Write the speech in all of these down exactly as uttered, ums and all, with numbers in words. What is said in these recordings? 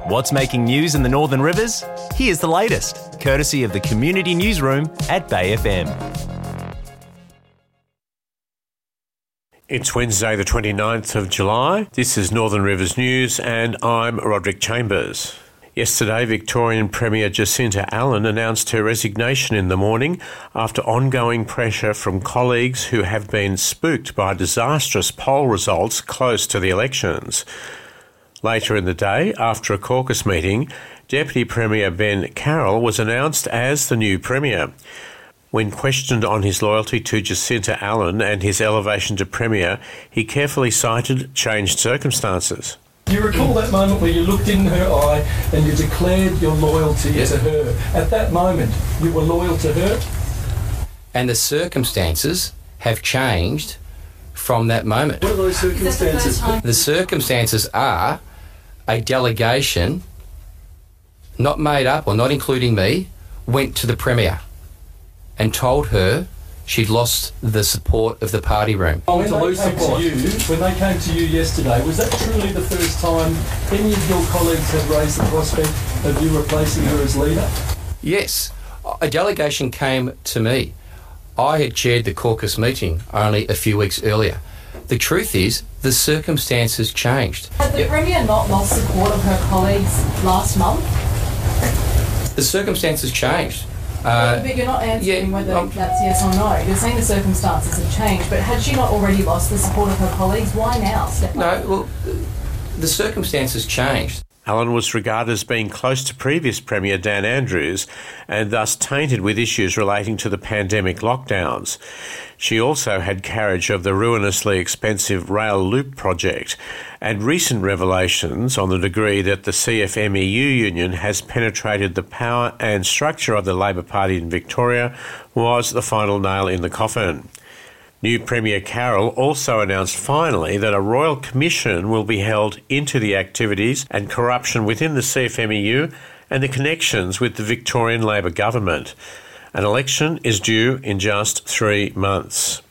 What's making news in the Northern Rivers? Here's the latest, courtesy of the Community Newsroom at Bay F M. It's Wednesday the twenty-ninth of July. This is Northern Rivers News and I'm Roderick Chambers. Yesterday, Victorian Premier Jacinta Allan announced her resignation in the morning after ongoing pressure from colleagues who have been spooked by disastrous poll results close to the elections. Later in the day, after a caucus meeting, Deputy Premier Ben Carroll was announced as the new Premier. When questioned on his loyalty to Jacinta Allan and his elevation to Premier, he carefully cited changed circumstances. Do you recall that moment where you looked in her eye and you declared your loyalty yes. to her? At that moment, you were loyal to her? And the circumstances have changed from that moment. What are those circumstances? The, the circumstances are a delegation, not made up or not including me, went to the Premier and told her she'd lost the support of the party room. When they, came to you, when they came to you yesterday, was that truly the first time any of your colleagues have raised the prospect of you replacing her as leader? Yes. A delegation came to me. I had chaired the caucus meeting only a few weeks earlier. The truth is, the circumstances changed. Had the yep. Premier not lost support of her colleagues last month? The circumstances changed. Uh, but you're not answering yeah, whether um, that's yes or no. You're saying the circumstances have changed, but had she not already lost the support of her colleagues, why now step no, up? well, the circumstances changed. Allan was regarded as being close to previous Premier Dan Andrews and thus tainted with issues relating to the pandemic lockdowns. She also had carriage of the ruinously expensive rail loop project and recent revelations on the degree that the C F M E U union has penetrated the power and structure of the Labor Party in Victoria was the final nail in the coffin. New Premier Carroll also announced finally that a royal commission will be held into the activities and corruption within the C F M E U and the connections with the Victorian Labor government. An election is due in just three months.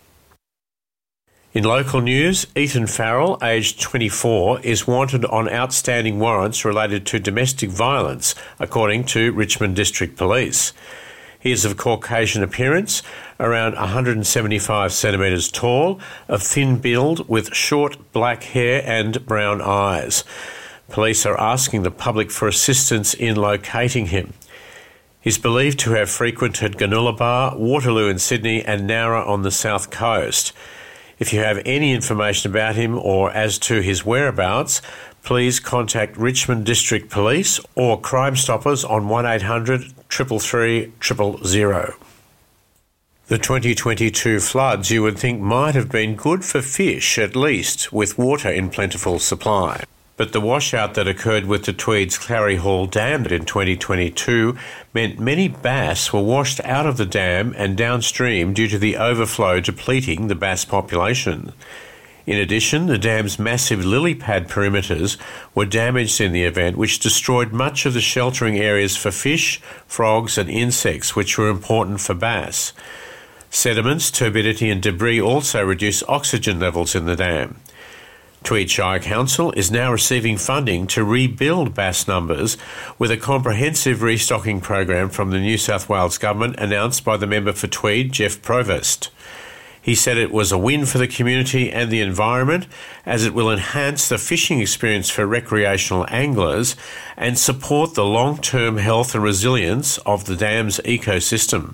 In local news, Ethan Farrell, aged twenty-four, is wanted on outstanding warrants related to domestic violence, according to Richmond District Police. He is of Caucasian appearance, around one hundred seventy-five centimetres tall, of thin build with short black hair and brown eyes. Police are asking the public for assistance in locating him. He's believed to have frequented Goonellabah, Waterloo in Sydney and Nowra on the south coast. If you have any information about him or as to his whereabouts, please contact Richmond District Police or Crime Stoppers on one eight hundred, three three three, zero zero zero. The twenty twenty-two floods you would think might have been good for fish, at least, with water in plentiful supply. But the washout that occurred with the Tweed's Clary Hall Dam in twenty twenty-two meant many bass were washed out of the dam and downstream due to the overflow depleting the bass population. In addition, the dam's massive lily pad perimeters were damaged in the event, which destroyed much of the sheltering areas for fish, frogs and insects, which were important for bass. Sediments, turbidity and debris also reduced oxygen levels in the dam. Tweed Shire Council is now receiving funding to rebuild bass numbers with a comprehensive restocking program from the New South Wales Government announced by the member for Tweed, Jeff Provost. He said it was a win for the community and the environment as it will enhance the fishing experience for recreational anglers and support the long-term health and resilience of the dam's ecosystem.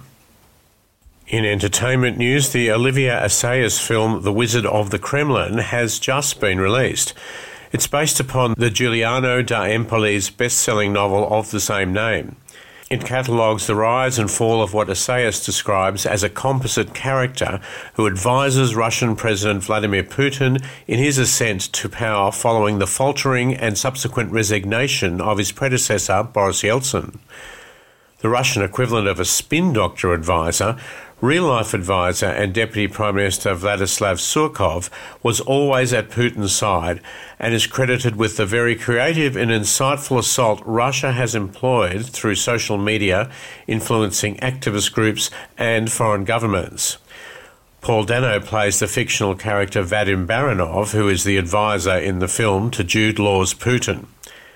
In entertainment news, the Olivier Assayas film The Wizard of the Kremlin has just been released. It's based upon the Giuliano da Empoli's best-selling novel of the same name. It catalogues the rise and fall of what Assayas describes as a composite character who advises Russian President Vladimir Putin in his ascent to power following the faltering and subsequent resignation of his predecessor, Boris Yeltsin. The Russian equivalent of a spin doctor advisor, real-life advisor and Deputy Prime Minister Vladislav Surkov was always at Putin's side and is credited with the very creative and insightful assault Russia has employed through social media, influencing activist groups and foreign governments. Paul Dano plays the fictional character Vadim Baranov, who is the advisor in the film to Jude Law's Putin.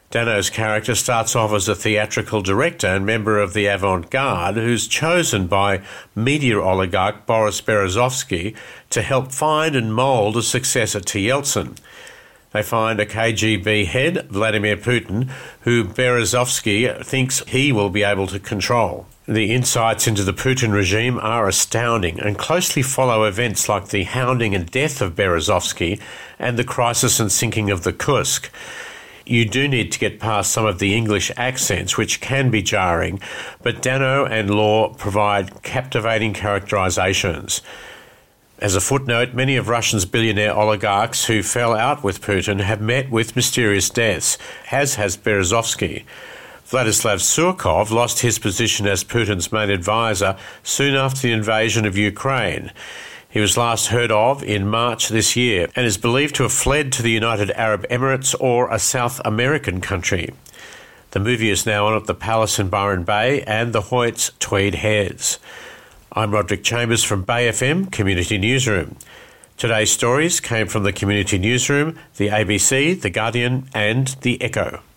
Dano's character starts off as a theatrical director and member of the avant-garde who's chosen by media oligarch Boris Berezovsky to help find and mould a successor to Yeltsin. They find a K G B head, Vladimir Putin, who Berezovsky thinks he will be able to control. The insights into the Putin regime are astounding and closely follow events like the hounding and death of Berezovsky and the crisis and sinking of the Kursk. You do need to get past some of the English accents, which can be jarring, but Dano and Law provide captivating characterizations. As a footnote, many of Russia's billionaire oligarchs who fell out with Putin have met with mysterious deaths, as has Berezovsky. Vladislav Surkov lost his position as Putin's main advisor soon after the invasion of Ukraine. He was last heard of in March this year and is believed to have fled to the United Arab Emirates or a South American country. The movie is now on at the Palace in Byron Bay and the Hoyt's Tweed Heads. I'm Roderick Chambers from Bay F M Community Newsroom. Today's stories came from the Community Newsroom, the A B C, The Guardian and The Echo.